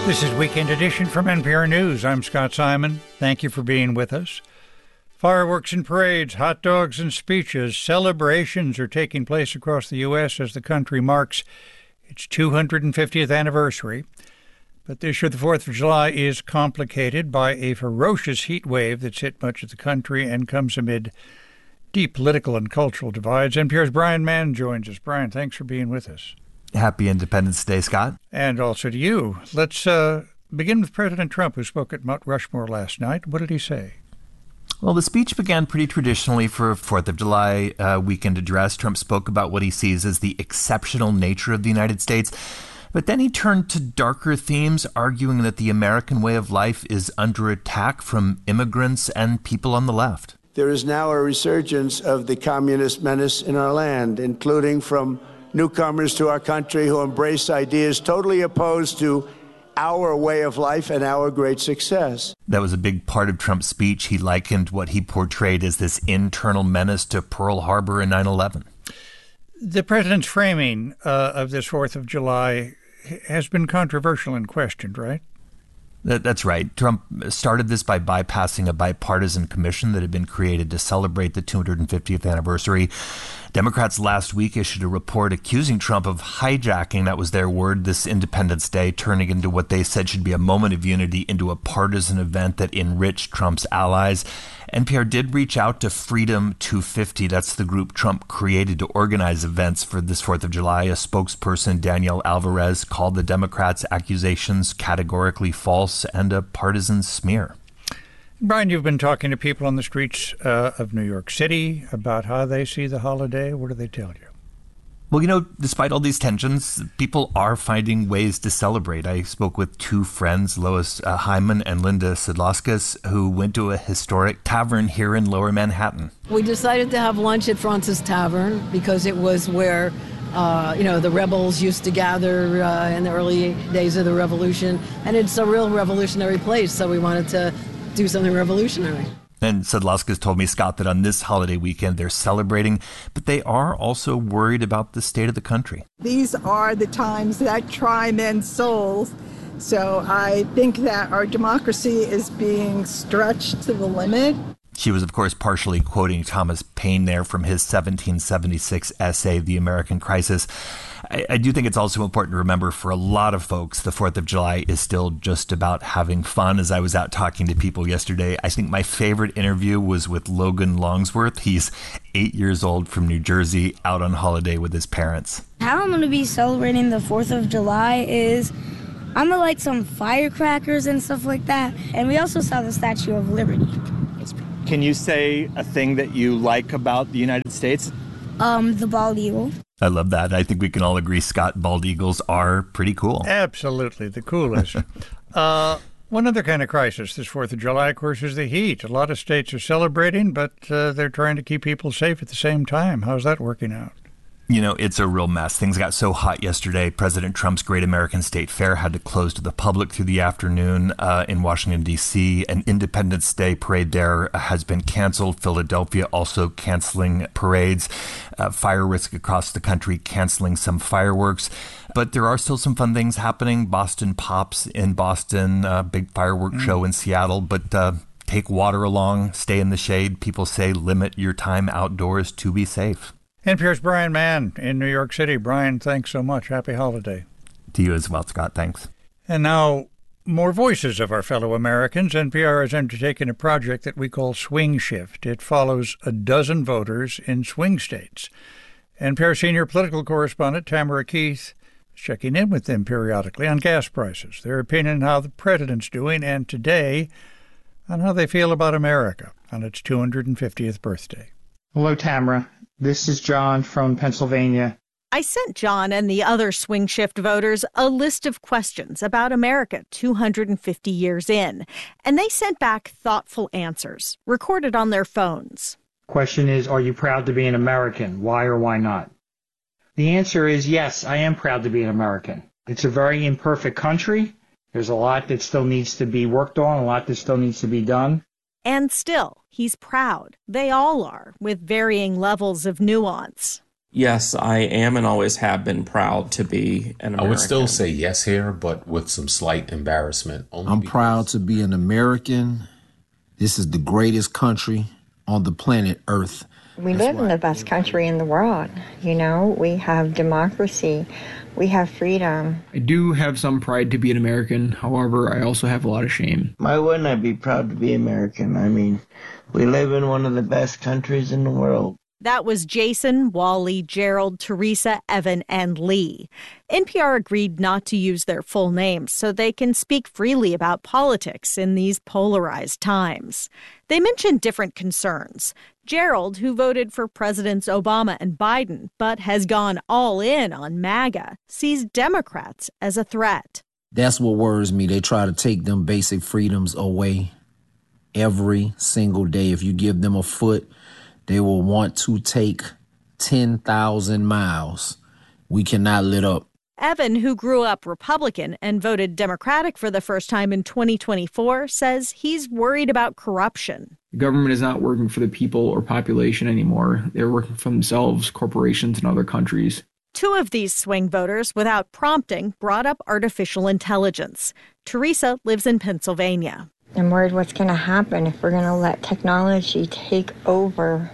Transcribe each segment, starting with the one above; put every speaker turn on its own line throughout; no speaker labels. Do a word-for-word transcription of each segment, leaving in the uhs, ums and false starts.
This is Weekend Edition from N P R News. I'm Scott Simon. Thank you for being with us. Fireworks and parades, hot dogs and speeches, celebrations are taking place across the U S as the country marks its two hundred fiftieth anniversary. But this year, the fourth of July is complicated by a ferocious heat wave that's hit much of the country and comes amid deep political and cultural divides. N P R's Brian Mann joins us. Brian, thanks for being with us.
Happy Independence Day, Scott.
And also to you. Let's uh, begin with President Trump, who spoke at Mount Rushmore last night. What did he say?
Well, the speech began pretty traditionally for a fourth of July uh, weekend address. Trump spoke about what he sees as the exceptional nature of the United States. But then he turned to darker themes, arguing that the American way of life is under attack from immigrants and people on the left.
There is now a resurgence of the communist menace in our land, including from newcomers to our country who embrace ideas totally opposed to our way of life and our great success.
That was a big part of Trump's speech. He likened what he portrayed as this internal menace to Pearl Harbor and nine eleven.
The president's framing uh, of this fourth of July has been controversial and questioned, right?
That, that's right. Trump started this by bypassing a bipartisan commission that had been created to celebrate the two hundred fiftieth anniversary. Democrats last week issued a report accusing Trump of hijacking, that was their word, this Independence Day, turning into what they said should be a moment of unity into a partisan event that enriched Trump's allies. N P R did reach out to Freedom two fifty. That's the group Trump created to organize events for this fourth of July. A spokesperson, Danielle Alvarez, called the Democrats' accusations categorically false and a partisan smear.
Brian, you've been talking to people on the streets uh, of New York City about how they see the holiday. What do they tell you?
Well, you know, despite all these tensions, people are finding ways to celebrate. I spoke with two friends, Lois uh, Hyman and Linda Sedlauskas, who went to a historic tavern here in Lower Manhattan.
We decided to have lunch at Fraunces Tavern because it was where, uh, you know, the rebels used to gather uh, in the early days of the revolution. And it's a real revolutionary place, so we wanted to do something revolutionary.
And Sedlauskas told me, Scott, that on this holiday weekend they're celebrating, but they are also worried about the state of the country.
These are the times that try men's souls. So I think that our democracy is being stretched to the limit.
She was, of course, partially quoting Thomas Paine there from his seventeen seventy-six essay, The American Crisis. I, I do think it's also important to remember for a lot of folks, the fourth of July is still just about having fun. As I was out talking to people yesterday, I think my favorite interview was with Logan Longsworth. He's eight years old from New Jersey, out on holiday with his parents.
How I'm going to be celebrating the fourth of July is I'm going to light some firecrackers and stuff like that. And we also saw the Statue of Liberty.
Can you say a thing that you like about the United States?
Um, the bald eagle.
I love that. I think we can all agree, Scott, bald eagles are pretty cool.
Absolutely, the coolest. uh, one other kind of crisis this fourth of July, of course, is the heat. A lot of states are celebrating, but uh, they're trying to keep people safe at the same time. How's that working out?
You know, it's a real mess. Things got so hot yesterday. President Trump's Great American State Fair had to close to the public through the afternoon uh, in Washington, D C. An Independence Day parade there has been canceled. Philadelphia also canceling parades. Uh, fire risk across the country, canceling some fireworks. But there are still some fun things happening. Boston Pops in Boston, uh, big firework mm. show in Seattle. But uh, take water along, stay in the shade. People say limit your time outdoors to be safe.
N P R's Brian Mann in New York City. Brian, thanks so much. Happy holiday.
To you as well, Scott. Thanks.
And now, more voices of our fellow Americans. N P R has undertaken a project that we call Swing Shift. It follows a dozen voters in swing states. N P R senior political correspondent Tamara Keith is checking in with them periodically on gas prices, their opinion on how the president's doing, and today on how they feel about America on its two hundred fiftieth birthday.
Hello, Tamara. This is John from Pennsylvania.
I sent John and the other Swing Shift voters a list of questions about America two hundred fifty years in, and they sent back thoughtful answers, recorded on their phones.
Question is, are you proud to be an American? Why or why not? The answer is yes, I am proud to be an American. It's a very imperfect country. There's a lot that still needs to be worked on, a lot that still needs to be done.
And still, he's proud. They all are, with varying levels of nuance.
Yes, I am and always have been proud to be an American.
I would still say yes here, but with some slight embarrassment. Only
I'm
because...
proud to be an American. This is the greatest country on the planet Earth.
We live in the best country in the world. You know, we have democracy. We have freedom.
I do have some pride to be an American. However, I also have a lot of shame.
Why wouldn't I be proud to be American? I mean, we live in one of the best countries in the world.
That was Jason, Wally, Gerald, Teresa, Evan, and Lee. N P R agreed not to use their full names so they can speak freely about politics in these polarized times. They mentioned different concerns. Gerald, who voted for Presidents Obama and Biden, but has gone all in on MAGA, sees Democrats as a threat.
That's what worries me. They try to take them basic freedoms away every single day. If you give them a foot, they will want to take ten thousand miles. We cannot let up.
Evan, who grew up Republican and voted Democratic for the first time in twenty twenty-four, says he's worried about corruption.
The government is not working for the people or population anymore. They're working for themselves, corporations, and other countries.
Two of these swing voters, without prompting, brought up artificial intelligence. Teresa lives in Pennsylvania.
I'm worried what's going to happen if we're going to let technology take over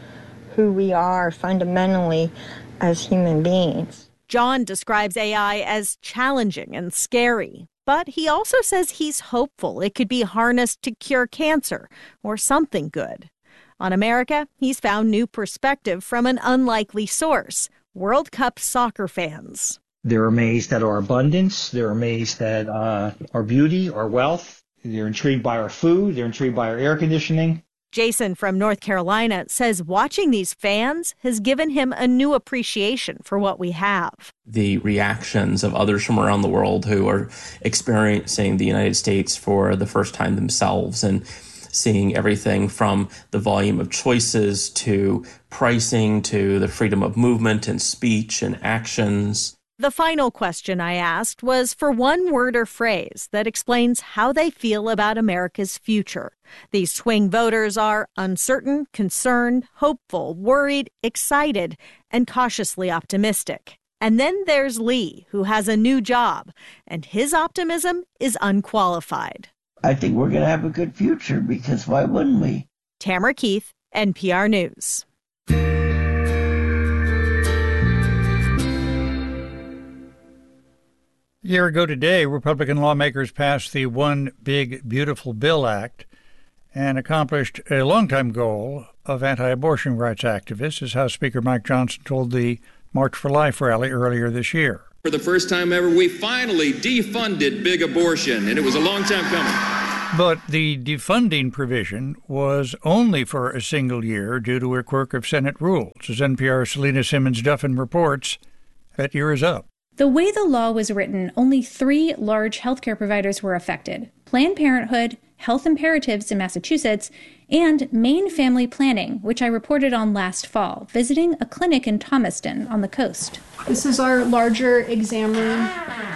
who we are fundamentally as human beings.
John describes A I as challenging and scary, but he also says he's hopeful it could be harnessed to cure cancer or something good. On America, he's found new perspective from an unlikely source, World Cup soccer fans.
They're amazed at our abundance. They're amazed at uh, our beauty, our wealth. They're intrigued by our food. They're intrigued by our air conditioning.
Jason from North Carolina says watching these fans has given him a new appreciation for what we have.
The reactions of others from around the world who are experiencing the United States for the first time themselves and seeing everything from the volume of choices to pricing to the freedom of movement and speech and actions.
The final question I asked was for one word or phrase that explains how they feel about America's future. These swing voters are uncertain, concerned, hopeful, worried, excited, and cautiously optimistic. And then there's Lee, who has a new job, and his optimism is unqualified.
I think we're going to have a good future because why wouldn't we?
Tamara Keith, N P R News.
A year ago today, Republican lawmakers passed the One Big Beautiful Bill Act and accomplished a longtime goal of anti-abortion rights activists, as House Speaker Mike Johnson told the March for Life rally earlier this year.
For the first time ever, we finally defunded big abortion, and it was a long time coming.
But the defunding provision was only for a single year due to a quirk of Senate rules. As N P R's Selena Simmons-Duffin reports, that year is up.
The way the law was written, only three large healthcare providers were affected: Planned Parenthood, Health Imperatives in Massachusetts, and Maine Family Planning, which I reported on last fall, visiting a clinic in Thomaston on the coast.
This is our larger exam room.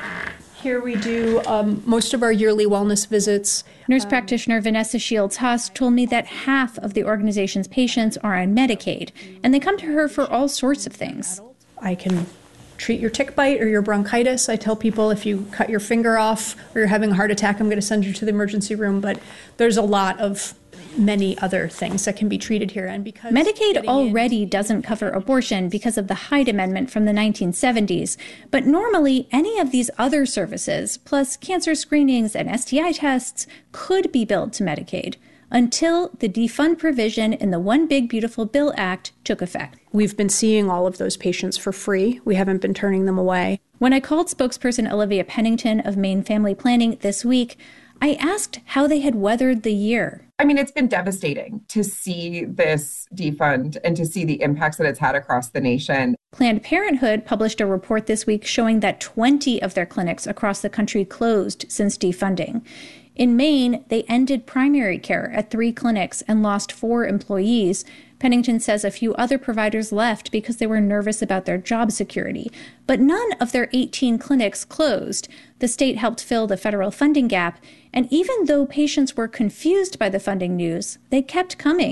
Here we do um, most of our yearly wellness visits.
Nurse um, practitioner Vanessa Shields-Haas told me that half of the organization's patients are on Medicaid, and they come to her for all sorts of things.
I can treat your tick bite or your bronchitis. I tell people if you cut your finger off or you're having a heart attack, I'm going to send you to the emergency room. But there's a lot of many other things that can be treated here. And because
Medicaid already doesn't cover abortion because of the Hyde Amendment from the nineteen seventies. But normally, any of these other services, plus cancer screenings and S T I tests, could be billed to Medicaid until the defund provision in the One Big Beautiful Bill Act took effect.
We've been seeing all of those patients for free. We haven't been turning them away.
When I called spokesperson Olivia Pennington of Maine Family Planning this week, I asked how they had weathered the year.
I mean, it's been devastating to see this defund and to see the impacts that it's had across the nation.
Planned Parenthood published a report this week showing that twenty of their clinics across the country closed since defunding. In Maine, they ended primary care at three clinics and lost four employees. Pennington says a few other providers left because they were nervous about their job security. But none of their eighteen clinics closed. The state helped fill the federal funding gap. And even though patients were confused by the funding news, they kept coming.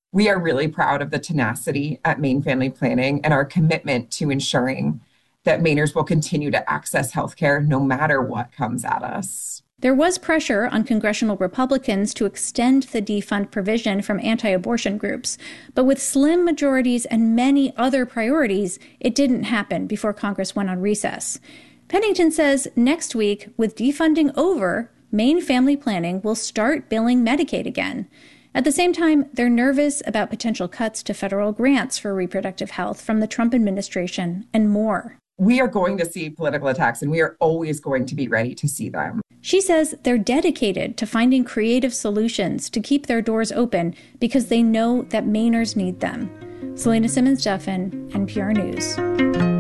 We are really proud of the tenacity at Maine Family Planning and our commitment to ensuring that Mainers will continue to access healthcare no matter what comes at us.
There was pressure on congressional Republicans to extend the defund provision from anti-abortion groups, but with slim majorities and many other priorities, it didn't happen before Congress went on recess. Pennington says next week, with defunding over, Maine Family Planning will start billing Medicaid again. At the same time, they're nervous about potential cuts to federal grants for reproductive health from the Trump administration and more.
We are going to see political attacks, and we are always going to be ready to see them.
She says they're dedicated to finding creative solutions to keep their doors open because they know that Mainers need them. Selena Simmons-Duffin, N P R News.